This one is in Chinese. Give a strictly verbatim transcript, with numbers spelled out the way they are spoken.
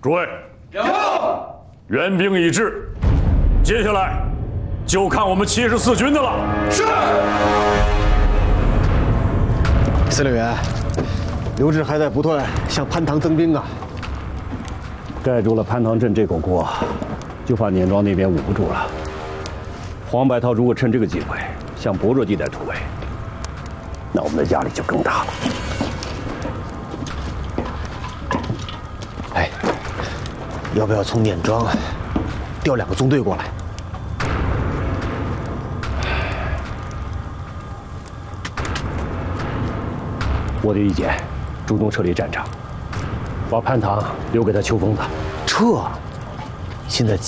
诸位， 有。 援兵已至，接下来就看我们七十四军的了。 是。 司令员，刘志还在不断向潘塘增兵啊。 盖住了潘塘镇这口锅，就怕碾庄那边捂不住了。黄百韬如果趁这个机会向薄弱地带突围，那我们的压力就更大了。 哎，要不要从碾庄调两个纵队过来？ 我的意见，主动撤离战场，把潘塘留给他秋风子。 撤？现在